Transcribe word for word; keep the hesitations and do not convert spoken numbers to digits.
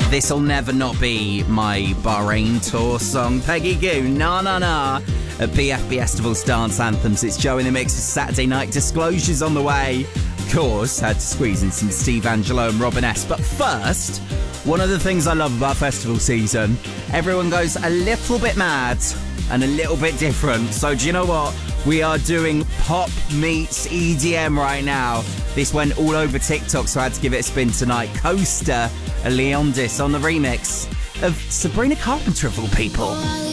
This'll never not be my Bahrain tour song. Peggy Gou, Na Na Na. At B F B Festival's Dance Anthems, it's Joe in the Mix with Saturday Night Disclosures on the way. Of course, had to squeeze in some Steve Angelo and Robin S. But first, one of the things I love about festival season, everyone goes a little bit mad and a little bit different. So do you know what? We are doing pop meets E D M right now. This went all over TikTok, so I had to give it a spin tonight. Coaster and Leondis on the remix of Sabrina Carpenter of all people.